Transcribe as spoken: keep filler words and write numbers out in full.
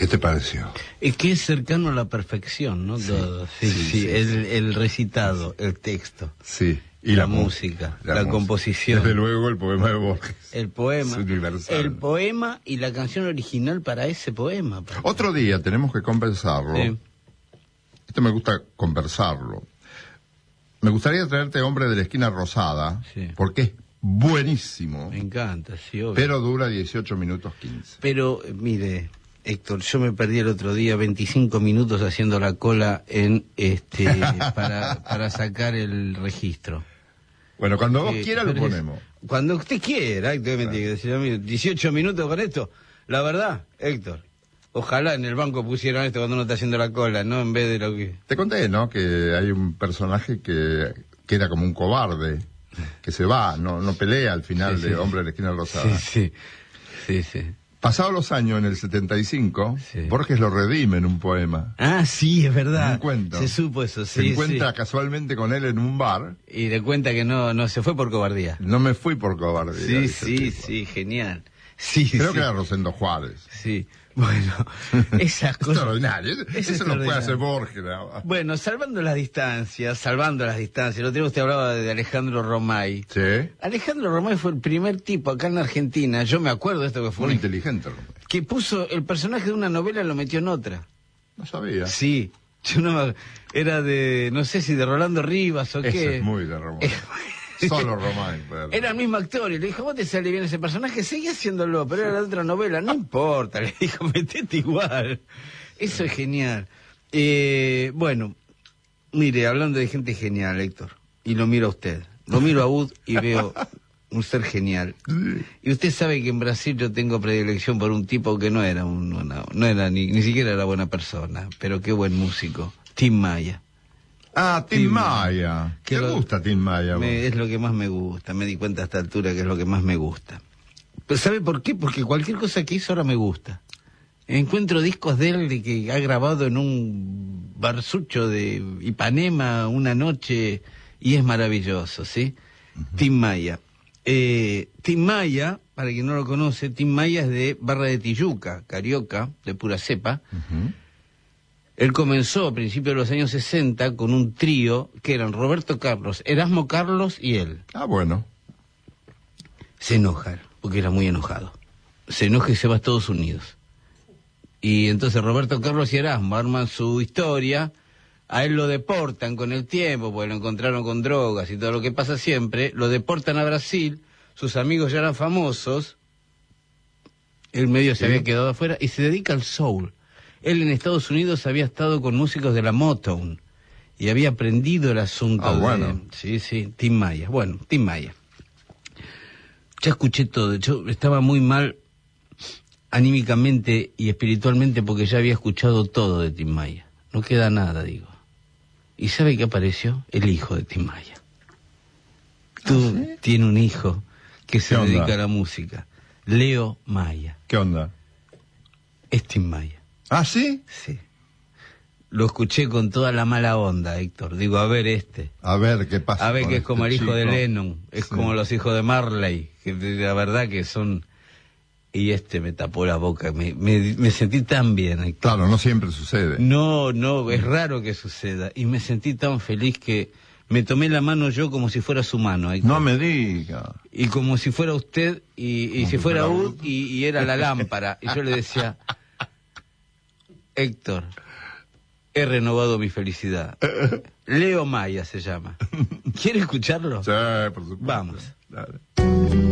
¿Qué te pareció? Es que es cercano a la perfección, ¿no? Sí, Todo. Sí, sí, sí, sí, el, sí. el recitado, el texto. Sí. Y la, la música, la, la composición. Desde luego el poema de Borges. El poema. Es universal. El poema y la canción original para ese poema. Para Otro día tenemos que conversarlo. Sí. Esto me gusta conversarlo. Me gustaría traerte Hombre de la Esquina Rosada, sí, porque es buenísimo. Me encanta, sí, obvio. Pero dura dieciocho minutos quince. Pero, mire, Héctor, yo me perdí el otro día veinticinco minutos haciendo la cola en este para, para sacar el registro. Bueno, cuando vos Eh, quieras lo pero es- ponemos. Cuando usted quiera, Héctor, me tiene que decir a mí, dieciocho minutos con esto. La verdad, Héctor, ojalá en el banco pusieran esto cuando uno está haciendo la cola, ¿no? En vez de lo que... Te conté, ¿no? Que hay un personaje que queda como un cobarde, que se va, no, no pelea al final Sí, de sí. Hombre de la Esquina Rosada. Sí, sí, sí, sí. Pasados los años, en el setenta y cinco, Sí. Borges lo redime en un poema. Ah, sí, es verdad. En un cuento. Se supo eso, Se sí, encuentra sí. casualmente con él en un bar. Y le cuenta que no, no se fue por cobardía. No me fui por cobardía. Sí, dice el sí, tipo. sí, genial. Sí, Creo sí. que era Rosendo Juárez. Sí, bueno, esas cosas... Extraordinario. Es Eso no puede extraordinario. hacer Borges. ¿no? Bueno, salvando las distancias, salvando las distancias. Lo otro día usted hablaba de Alejandro Romay. Sí. Alejandro Romay fue el primer tipo acá en Argentina, yo me acuerdo de esto que fue, Muy inteligente. Romero. que puso el personaje de una novela y lo metió en otra. No sabía. Sí, yo no me- era de, no sé si de Rolando Rivas o Eso qué. es muy de Román. Solo Román. puede- Era el mismo actor y le dijo, vos te sale bien ese personaje, seguí haciéndolo, pero era de otra novela, no importa, le dijo, metete igual. Eso es genial. Eh, bueno, mire, hablando de gente genial, Héctor, y lo miro a usted, lo miro a Ud y veo un ser genial. Y usted sabe que en Brasil yo tengo predilección por un tipo que no era un, una- no era ni, ni siquiera era buena persona, pero qué buen músico, Tim Maya. Ah, Tim Tim Maya. Que ¿Qué lo- gusta Tim Maya? Me- vos? es lo que más me gusta, me di cuenta a esta altura que es lo que más me gusta. Pero ¿sabe por qué? Porque cualquier cosa que hizo ahora me gusta. Encuentro discos de él de que ha grabado en un barsucho de Ipanema una noche y es maravilloso, ¿sí? Uh-huh. Tim Maya. Eh, Tim Maya, para quien no lo conoce, Tim Maya es de Barra de Tijuca, carioca, de pura cepa. Uh-huh. Él comenzó a principios de los años sesenta con un trío que eran Roberto Carlos, Erasmo Carlos y él. Ah, bueno. Se enojan, porque era muy enojado. Se enoja y se va a Estados Unidos. Y entonces Roberto Carlos y Erasmo arman su historia, a él lo deportan con el tiempo, porque lo encontraron con drogas y todo lo que pasa siempre, lo deportan a Brasil, sus amigos ya eran famosos, él medio se Sí. había quedado afuera, y se dedica al soul. Él en Estados Unidos había estado con músicos de la Motown, y había aprendido el asunto Ah, de... bueno. Sí, sí, Tim Maya. Bueno, Tim Maya. Ya escuché todo, yo estaba muy mal anímicamente y espiritualmente porque ya había escuchado todo de Tim Maya. No queda nada, digo. ¿Y sabe qué apareció? El hijo de Tim Maya. Tú ¿sí? Tiene un hijo que se ¿Qué onda? dedica a la música. Leo Maya. ¿Qué onda? Es Tim Maya. ¿Ah, sí? Sí. Lo escuché con toda la mala onda, Héctor. Digo, a ver este. A ver qué pasa. A ver con que es este como el hijo chico. de Lennon. Es Sí. como los hijos de Marley. Que la verdad que son... Y este me tapó la boca. Me, me, me sentí tan bien, Héctor. Claro, no siempre sucede. No, no, es raro que suceda. Y me sentí tan feliz que me tomé la mano yo como si fuera su mano, Héctor. No me diga. Y como si fuera usted y, y Como si si fuera fuera Ud y, y era la lámpara. Y yo le decía, Héctor, he renovado mi felicidad. Leo Maya se llama. ¿Quiere escucharlo? Sí, por supuesto. Vamos. Dale.